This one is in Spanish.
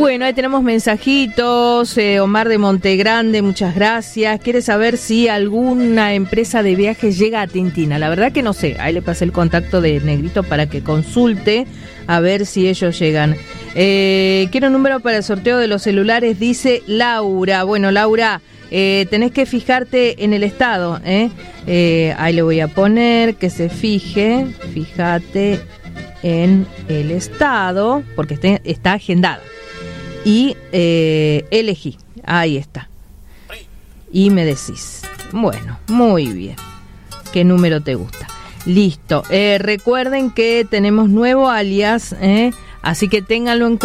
Bueno, ahí tenemos mensajitos. Omar de Montegrande, muchas gracias. Quiere saber si alguna empresa de viajes llega a Tintina. La verdad que no sé. Ahí le pasé el contacto de Negrito para que consulte a ver si ellos llegan. Quiero un número para el sorteo de los celulares, dice Laura. Bueno, Laura, tenés que fijarte en el estado. Ahí le voy a poner que se fije. Fíjate en el estado, porque está agendada. Y elegí, ahí está. Y me decís, bueno, muy bien, ¿qué número te gusta? Listo, recuerden que tenemos nuevo alias, así que ténganlo en cuenta.